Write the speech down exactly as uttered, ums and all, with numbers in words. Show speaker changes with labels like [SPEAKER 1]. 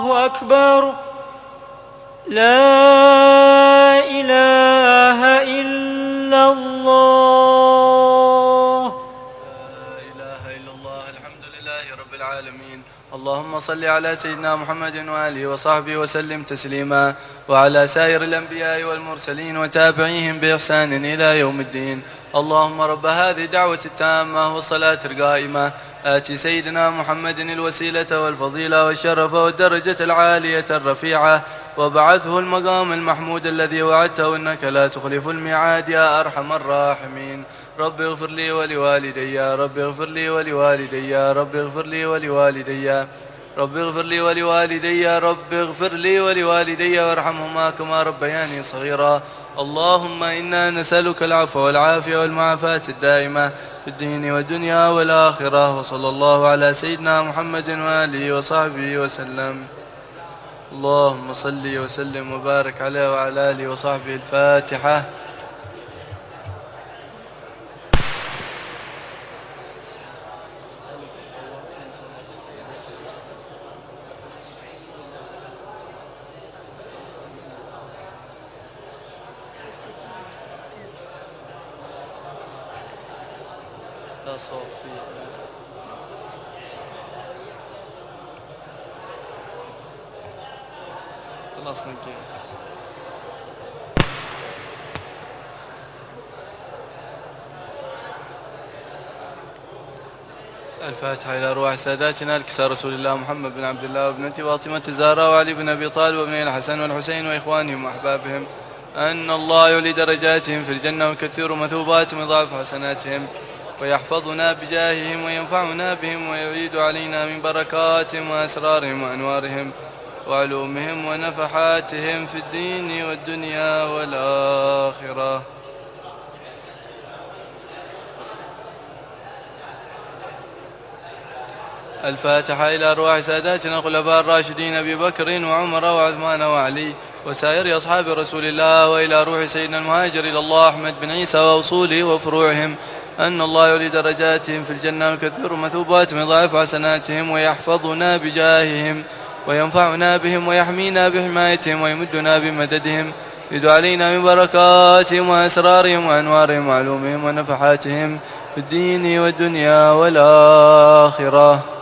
[SPEAKER 1] الله أكبر. لا إله إلا الله.
[SPEAKER 2] لا إله إلا الله. الحمد لله رب العالمين. اللهم صل على سيدنا محمد وآله وصحبه وسلم تسليما، وعلى سائر الأنبياء والمرسلين وتابعيهم بإحسان إلى يوم الدين. اللهم رب هذه الدعوة التامة والصلاة القائمة آت سيدنا محمد الوسيلة والفضيلة والشرف والدرجة العالية الرفيعة، وابعثه المقام المحمود الذي وعدته إنك لا تخلف الميعاد يا أرحم الراحمين. رب اغفر لي ولوالدي، رب اغفر لي ولوالدي، رب اغفر لي ولوالدي، رب اغفر لي ولوالدي، رب اغفر لي ولوالدي وارحمهما كما ربياني صغيرا. اللهم إنا نسألك العفو والعافية والمعافاة الدائمة في الدين والدنيا والآخرة. وصلى الله على سيدنا محمد وآله وصحبه وسلم. اللهم صل وسلم وبارك عليه وعلى آله وصحبه. الفاتحة. لا صوت فيه. خلاص نجي. الفاتحة إلى أرواح ساداتنا الكسار رسول الله محمد بن عبد الله وابنته فاطمة الزهراء وعلي بن أبي طالب وابني الحسن والحسين وإخوانهم وأحبابهم، أن الله يعلي درجاتهم في الجنة ويكثر مثوباتهم ويضاعف حسناتهم ويحفظنا بجاههم وينفعنا بهم ويعيد علينا من بركاتهم وأسرارهم وأنوارهم وعلومهم ونفحاتهم في الدين والدنيا والآخرة. الفاتحة إلى أرواح ساداتنا الخلفاء الراشدين أبي بكر وعمر وعثمان وعلي وسائر أصحاب رسول الله، وإلى روح سيدنا المهاجر إلى الله أحمد بن عيسى وأصوله وفروعهم، أن الله يعلي درجاتهم في الجنة ويكثر مثوباتهم ويضاعف حسناتهم ويحفظنا بجاههم وينفعنا بهم ويحمينا بحمايتهم ويمدنا بمددهم، يد علينا من بركاتهم وأسرارهم وأنوارهم وعلومهم ونفحاتهم في الدين والدنيا والآخرة.